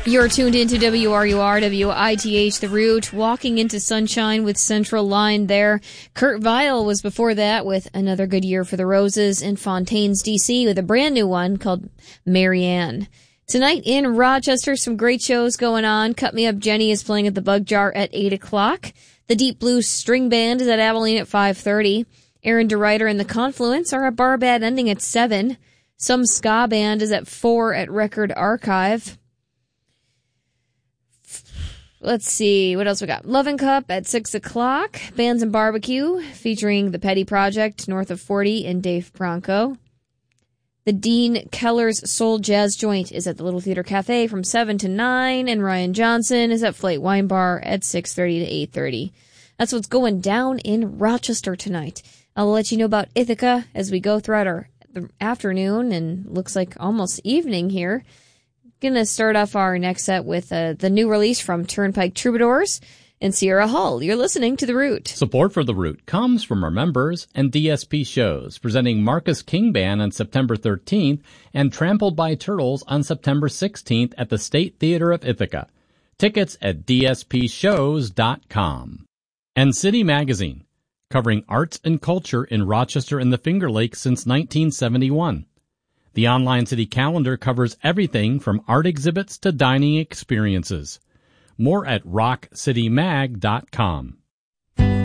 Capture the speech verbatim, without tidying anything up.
You're tuned into W R U R, W I T H, The Root, Walking into Sunshine with Central Line there. Kurt Vile was before that with Another Good Year for the Roses, and Fontaines, D C with a brand new one called Marianne. Tonight in Rochester, some great shows going on. Cut Me Up Jenny is playing at the Bug Jar at eight o'clock. The Deep Blue String Band is at Abilene at five thirty. Aaron DeRuyter and the Confluence are at Bar Bad Ending at seven. Some Ska Band is at four at Record Archive. Let's see, what else we got? Lovin' Cup at six o'clock. Bands and Barbecue, featuring The Petty Project, North of forty, and Dave Bronco. The Dean Keller's Soul Jazz Joint is at the Little Theater Cafe from seven to nine, and Ryan Johnson is at Flight Wine Bar at six thirty to eight thirty. That's what's going down in Rochester tonight. I'll let you know about Ithaca as we go throughout our the afternoon, and looks like almost evening here. Gonna start off our next set with uh, the new release from Turnpike Troubadours and Sierra Hull. You're listening to The Root. Support for The Root comes from our members and D S P shows, presenting Marcus King Band on September thirteenth and Trampled by Turtles on September sixteenth at the State Theater of Ithaca. Tickets at d s p shows dot com. And City Magazine, covering arts and culture in Rochester and the Finger Lakes since nineteen seventy-one. The online city calendar covers everything from art exhibits to dining experiences. More at rock city mag dot com.